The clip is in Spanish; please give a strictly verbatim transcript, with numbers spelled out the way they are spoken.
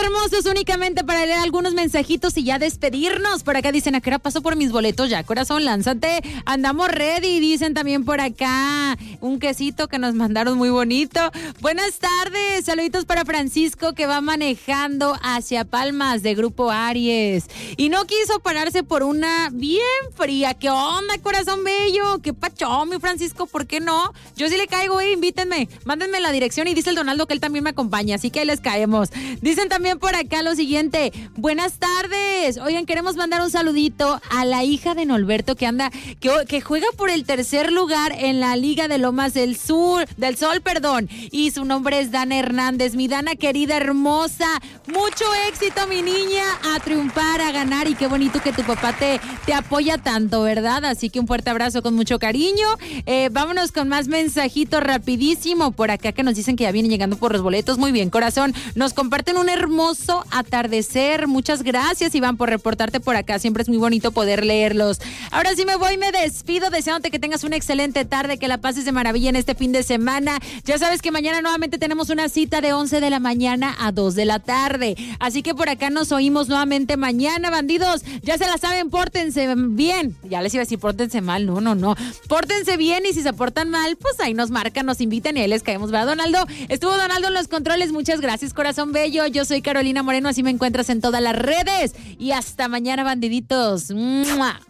hermosos, únicamente para leer algunos mensajitos y ya despedirnos. Por acá dicen, ¿a qué hora paso por mis boletos ya? Corazón, lánzate. Andamos ready. Dicen también por acá un quesito que nos mandaron muy bonito. Buenas tardes. Saluditos para Francisco, que va manejando hacia Palmas de Grupo Aries. Y no quiso pararse por una bien fría. ¿Qué onda, corazón bello? ¿Qué pacho, mi Francisco? ¿Por qué no? Yo sí le caigo, eh. Invítenme. Mándenme la dirección y dice el Donaldo que él también me acompaña. Así que ahí les caemos. Dicen también por acá lo siguiente. Buenas tardes. Oigan, queremos mandar un saludito a la hija de Norberto que anda, que, que juega por el tercer lugar en la Liga de Lomas del Sur, del Sol, perdón. Y su nombre es Dana Hernández. Mi Dana querida, hermosa. Mucho éxito, mi niña. A triunfar, a ganar. Y qué bonito que tu papá te, te apoya tanto, ¿verdad? Así que un fuerte abrazo con mucho cariño. Eh, vámonos con más mensajitos rapidísimo por acá que nos dicen que ya vienen llegando por los boletos. Muy bien, corazón. Nos comparten un hermoso atardecer. Muchas gracias, Iván, por reportarte por acá. Siempre es muy bonito poder leerlos. Ahora sí me voy, me despido, deseándote que tengas una excelente tarde, que la pases de maravilla en este fin de semana. Ya sabes que mañana nuevamente tenemos una cita de once de la mañana a dos de la tarde. Así que por acá nos oímos nuevamente mañana, bandidos. Ya se la saben, pórtense bien. Ya les iba a decir, pórtense mal. No, no, no. Pórtense bien y si se portan mal, pues ahí nos marcan, nos invitan y ahí les caemos, ¿verdad, Donaldo? Estuvo Donaldo en los controles. Muchas gracias, corazón bello. Yo soy Carolina Moreno, así me encuentras en todas las redes. Y hasta mañana, bandiditos. ¡Mua!